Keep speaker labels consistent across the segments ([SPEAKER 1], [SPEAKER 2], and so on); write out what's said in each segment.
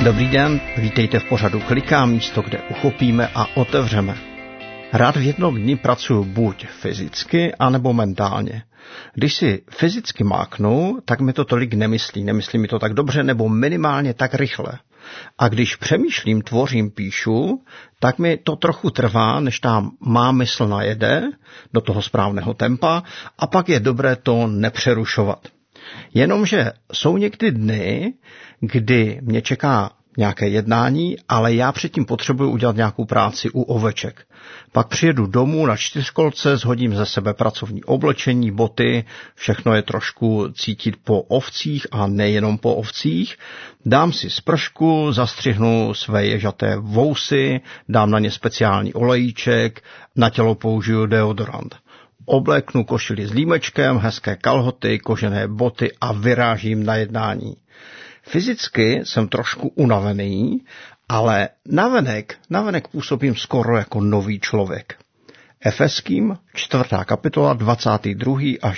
[SPEAKER 1] Dobrý den, vítejte v pořadu Kliká, místo, kde uchopíme a otevřeme. Rád v jednom dni pracuji buď fyzicky, anebo mentálně. Když si fyzicky máknu, tak mi to tolik nemyslí mi to tak dobře nebo minimálně tak rychle. A když přemýšlím, tvořím, píšu, tak mi to trochu trvá, než tam má mysl najede do toho správného tempa a pak je dobré to nepřerušovat. Jenomže jsou někdy dny, kdy mě čeká nějaké jednání, ale já předtím potřebuji udělat nějakou práci u oveček. Pak přijedu domů na čtyřkolce, shodím ze sebe pracovní oblečení, boty, všechno je trošku cítit po ovcích a nejenom po ovcích. Dám si spršku, zastřihnu své ježaté vousy, dám na ně speciální olejíček, na tělo použiju deodorant. Obléknu košili s límečkem, hezké kalhoty, kožené boty a vyrážím na jednání. Fyzicky jsem trošku unavený, ale navenek působím skoro jako nový člověk. Efeským 4. kapitola 22. až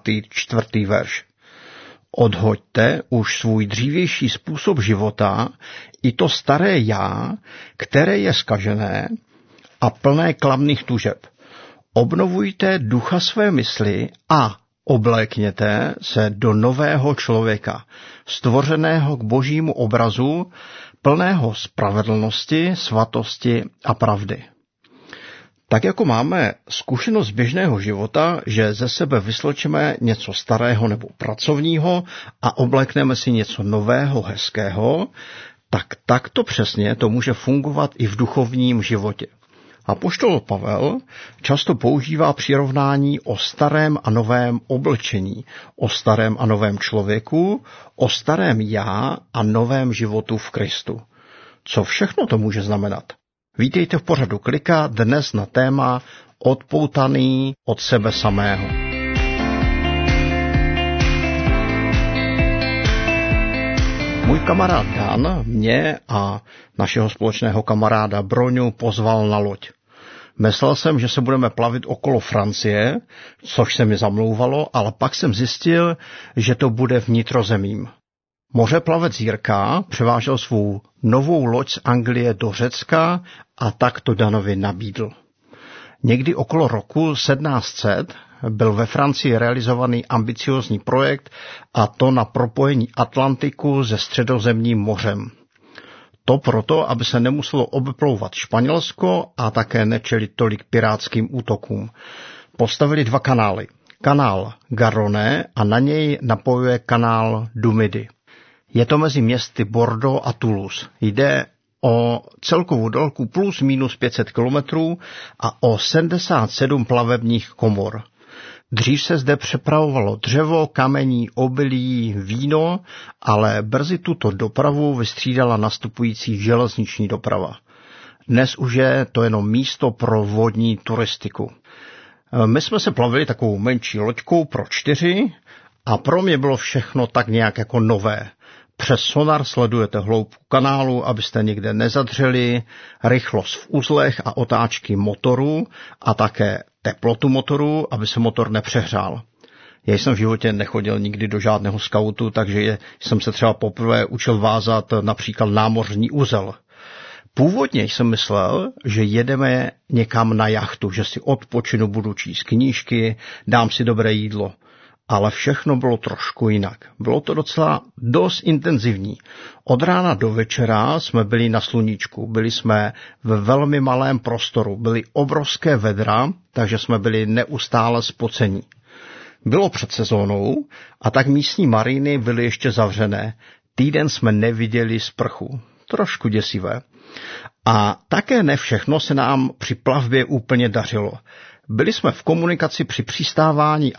[SPEAKER 1] 24. verš. Odhoďte už svůj dřívější způsob života, i to staré já, které je zkažené a plné klamných tužeb. Obnovujte ducha své mysli a oblékněte se do nového člověka, stvořeného k božímu obrazu, plného spravedlnosti, svatosti a pravdy. Tak jako máme zkušenost běžného života, že ze sebe vysločíme něco starého nebo pracovního a oblékneme si něco nového, hezkého, tak takto přesně to může fungovat i v duchovním životě. Apoštol Pavel často používá přirovnání o starém a novém oblečení, o starém a novém člověku, o starém já a novém životu v Kristu. Co všechno to může znamenat? Vítejte v pořadu Klika dnes na téma odpoutaný od sebe samého. Můj kamarád Dan mě a našeho společného kamaráda Broňu pozval na loď. Myslel jsem, že se budeme plavit okolo Francie, což se mi zamlouvalo, ale pak jsem zjistil, že to bude vnitrozemím. Mořeplavec Jirka převážel svou novou loď z Anglie do Řecka a tak to Danovi nabídl. Někdy okolo roku 1700 byl ve Francii realizovaný ambiciózní projekt, a to na propojení Atlantiku se Středozemním mořem. To proto, aby se nemuselo obeplouvat Španělsko a také nečelit tolik pirátským útokům. Postavili 2 kanály. Kanál Garonne a na něj napojuje kanál Dumidy. Je to mezi městy Bordeaux a Toulouse. Jde o celkovou délku plus minus 500 kilometrů a o 77 plavebních komor. Dřív se zde přepravovalo dřevo, kamení, obilí, víno, ale brzy tuto dopravu vystřídala nastupující železniční doprava. Dnes už je to jenom místo pro vodní turistiku. My jsme se plavili takovou menší loďkou pro 4 a pro mě bylo všechno tak nějak jako nové. Přes sonar sledujete hloubku kanálu, abyste nikde nezadřeli, rychlost v uzlech a otáčky motoru a také teplotu motoru, aby se motor nepřehrál. Já jsem v životě nechodil nikdy do žádného skautu, takže jsem se třeba poprvé učil vázat například námořní uzel. Původně jsem myslel, že jedeme někam na jachtu, že si odpočinu, budu číst knížky, dám si dobré jídlo. Ale všechno bylo trošku jinak. Bylo to docela dost intenzivní. Od rána do večera jsme byli na sluníčku, byli jsme ve velmi malém prostoru, byly obrovské vedra, takže jsme byli neustále spocení. Bylo před sezónou a tak místní mariny byly ještě zavřené. Týden jsme neviděli sprchu. Trošku děsivé. A také ne všechno se nám při plavbě úplně dařilo. Byli jsme v komunikaci při přistávání